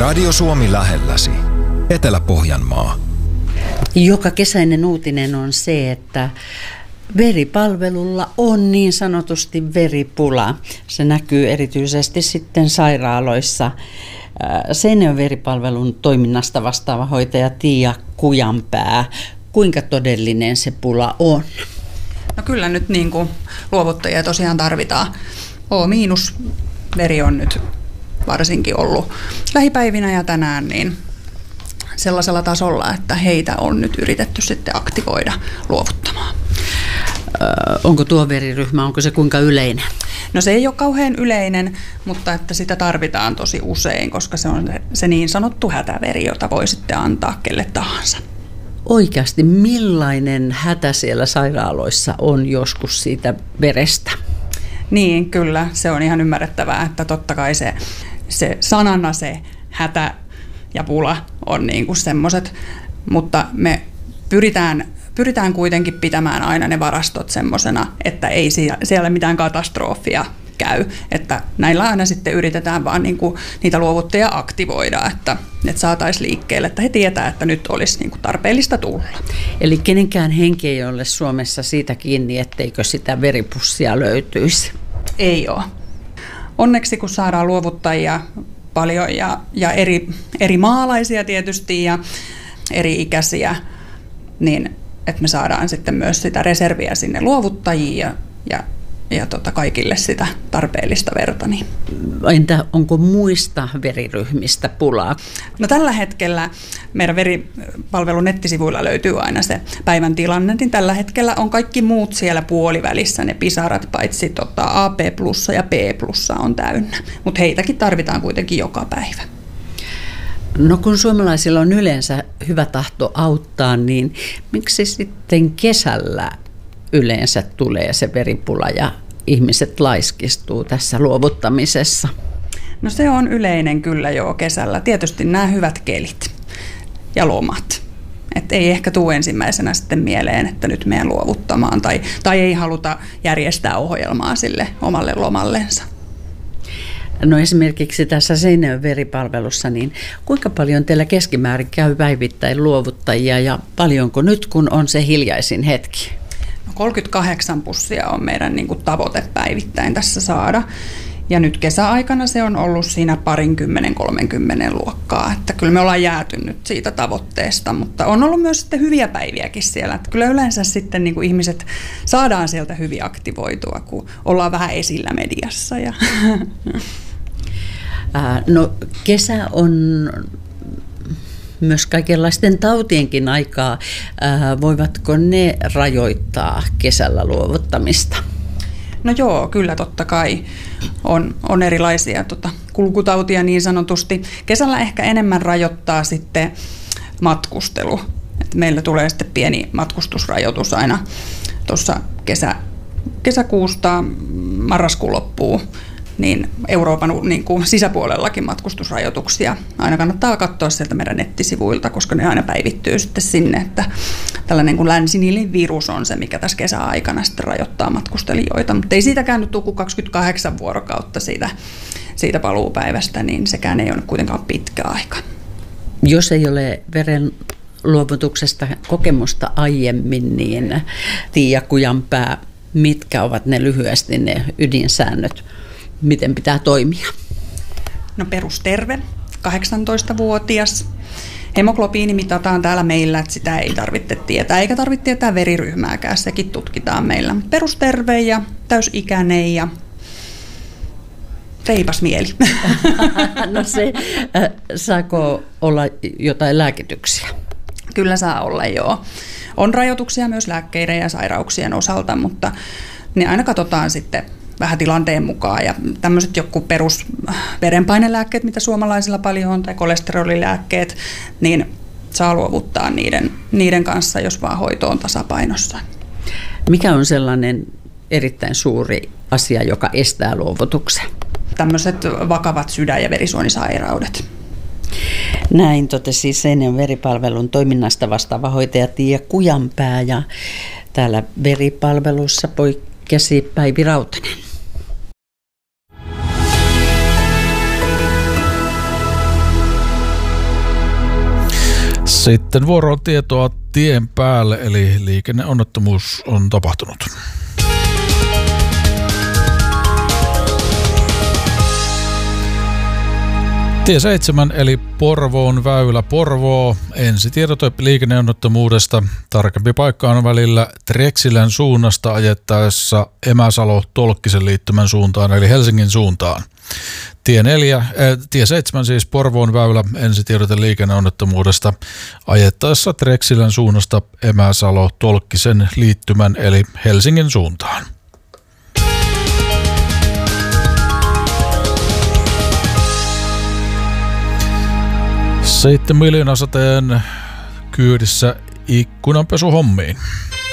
Radio Suomi lähelläsi. Etelä-Pohjanmaa. Joka kesäinen uutinen on se, että veripalvelulla on niin sanotusti veripula. Se näkyy erityisesti sitten sairaaloissa. Seinäjoen veripalvelun toiminnasta vastaava hoitaja Tiia Kujanpää. Kuinka todellinen se pula on? No kyllä nyt niin kuin luovuttajia tosiaan tarvitaan. O-veri on nyt varsinkin ollut lähipäivinä ja tänään niin sellaisella tasolla, että heitä on nyt yritetty sitten aktivoida luovuttamaan. Onko tuo veriryhmä, onko se kuinka yleinen? No se ei ole kauhean yleinen, mutta että sitä tarvitaan tosi usein, koska se on se niin sanottu hätäveri, jota voi sitten antaa kelle tahansa. Oikeasti millainen hätä siellä sairaaloissa on joskus siitä verestä? Niin, kyllä. Se on ihan ymmärrettävää, että totta kai se sanana se hätä ja pula on niin kuin semmoiset, mutta me pyritään kuitenkin pitämään aina ne varastot semmosena, että ei siellä mitään katastrofia käy. Että näillä aina sitten yritetään vaan niin kuin niitä luovuttajia aktivoida, että saataisiin liikkeelle, että he tietää, että nyt olisi niin kuin tarpeellista tulla. Eli kenenkään henki ei ole Suomessa siitä kiinni, etteikö sitä veripussia löytyisi? Ei ole. Onneksi kun saadaan luovuttajia paljon ja eri maalaisia tietysti ja eri ikäisiä, niin että me saadaan sitten myös sitä reserviä sinne luovuttajiin ja kaikille sitä tarpeellista verta. Niin. Entä onko muista veriryhmistä pulaa? No tällä hetkellä meidän veripalvelun nettisivuilla löytyy aina se päivän tilanne, niin tällä hetkellä on kaikki muut siellä puolivälissä, ne pisarat, paitsi AP+ ja P+ on täynnä, mutta heitäkin tarvitaan kuitenkin joka päivä. No kun suomalaisilla on yleensä hyvä tahto auttaa, niin miksi sitten kesällä yleensä tulee se veripula ja ihmiset laiskistuu tässä luovuttamisessa? No se on yleinen kyllä jo kesällä. Tietysti nämä hyvät kelit ja lomat. Et ei ehkä tule ensimmäisenä sitten mieleen, että nyt meidän luovuttamaan tai ei haluta järjestää ohjelmaa sille omalle lomallensa. No esimerkiksi tässä Seinäjoen veripalvelussa, niin kuinka paljon teillä keskimäärin käy päivittäin luovuttajia ja paljonko nyt, kun on se hiljaisin hetki? 38 pussia on meidän niin kuin tavoite päivittäin tässä saada. Ja nyt kesäaikana se on ollut siinä 20-30 luokkaa. Että kyllä me ollaan jääty nyt siitä tavoitteesta, mutta on ollut myös sitten hyviä päiviäkin siellä. Että kyllä yleensä sitten niin kuin ihmiset saadaan sieltä hyvin aktivoitua, kun ollaan vähän esillä mediassa. No kesä on myös kaikenlaisten tautienkin aikaa. Voivatko ne rajoittaa kesällä luovuttamista? No joo, kyllä totta kai on erilaisia kulkutautia niin sanotusti. Kesällä ehkä enemmän rajoittaa sitten matkustelu. Et meillä tulee sitten pieni matkustusrajoitus aina tuossa kesäkuusta marraskuun loppuun. Niin Euroopan niin kuin sisäpuolellakin matkustusrajoituksia. Aina kannattaa katsoa sieltä meidän nettisivuilta, koska ne aina päivittyy sitten sinne, että tällainen kuin länsinilivirus on se, mikä tässä kesäaikana sitten rajoittaa matkustelijoita. Mutta ei siitäkään nyt tule kuin 28 vuorokautta siitä paluupäivästä, niin sekään ei ole kuitenkaan pitkä aika. Jos ei ole veren luovutuksesta kokemusta aiemmin, niin Tiia Kujanpää, mitkä ovat ne lyhyesti ne ydinsäännöt? Miten pitää toimia? No perusterve, 18-vuotias. Hemoglobiini mitataan täällä meillä, että sitä ei tarvitse tietää, eikä tarvitse tietää veriryhmääkään, sekin tutkitaan meillä. Perusterve ja täysikäinen ja reipas mieli. No se, saako olla jotain lääkityksiä? Kyllä saa olla, joo. On rajoituksia myös lääkkeiden ja sairauksien osalta, mutta ne aina katsotaan sitten vähän tilanteen mukaan. Ja tämmöiset joku perusverenpainelääkkeet, mitä suomalaisilla paljon on, tai kolesterolilääkkeet, niin saa luovuttaa niiden kanssa, jos vaan hoito on tasapainossa. Mikä on sellainen erittäin suuri asia, joka estää luovutuksen? Tämmöiset vakavat sydän- ja verisuonisairaudet. Näin totesi Seinäjoen veripalvelun toiminnasta vastaava hoitaja Tiia Kujanpää ja täällä veripalvelussa poikkesi Päivi Rautanen. Sitten vuoroon tietoa tien päälle, eli liikenneonnettomuus on tapahtunut. Tie 7 eli Porvoon väylä Porvoo. Ensitiedote liikenneonnettomuudesta. Tarkempi paikka on välillä Treksilän suunnasta ajettaessa Emäsalo-Tolkkisen liittymän suuntaan eli Helsingin suuntaan. Tie 7 siis Porvoon väylä, ensitiedote liikenneonnettomuudesta ajettaessa Treksilän suunnasta Emäsalo-Tolkkisen liittymän eli Helsingin suuntaan. Sitten miljoonasateen kyydissä ikkunanpesuhommiin.